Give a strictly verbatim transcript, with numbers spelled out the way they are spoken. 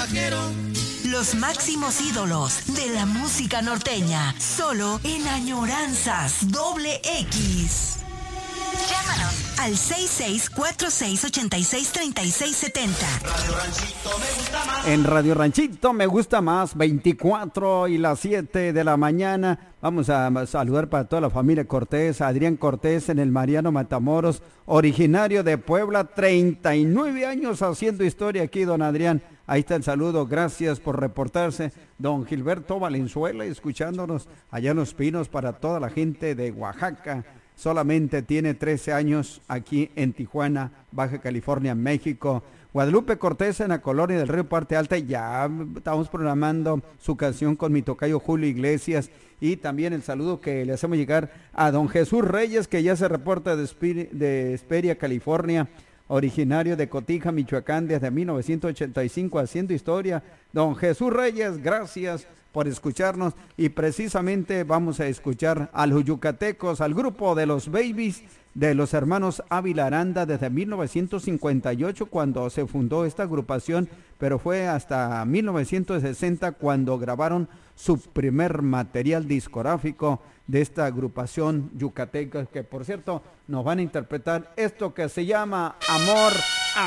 Los máximos ídolos de la música norteña, solo en Añoranzas Doble X. Llámanos al seis seis cuatro seis ocho seis tres seis siete cero. En Radio Ranchito me gusta más, veinticuatro y las siete de la mañana. Vamos a saludar para toda la familia Cortés, Adrián Cortés en el Mariano Matamoros, originario de Puebla, treinta y nueve años haciendo historia aquí, don Adrián. Ahí está el saludo, gracias por reportarse. Don Gilberto Valenzuela, escuchándonos allá en Los Pinos para toda la gente de Oaxaca. Solamente tiene trece años aquí en Tijuana, Baja California, México. Guadalupe Cortés en la colonia del Río Parte Alta, ya estamos programando su canción con mi tocayo Julio Iglesias. Y también el saludo que le hacemos llegar a don Jesús Reyes, que ya se reporta de, Espir- de Esperia, California, originario de Cotija, Michoacán, desde mil novecientos ochenta y cinco, haciendo historia. Don Jesús Reyes, gracias por escucharnos, y precisamente vamos a escuchar a los yucatecos, al grupo de los Babies de los hermanos Ávila Aranda desde mil novecientos cincuenta y ocho cuando se fundó esta agrupación, pero fue hasta mil novecientos sesenta cuando grabaron su primer material discográfico de esta agrupación yucateca, que por cierto nos van a interpretar esto que se llama Amor